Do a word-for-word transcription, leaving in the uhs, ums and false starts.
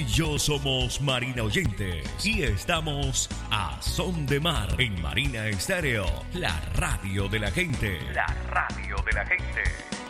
y yo somos Marina Oyentes y estamos a Son de Mar en Marina Estéreo, la radio de la gente. La radio de la gente.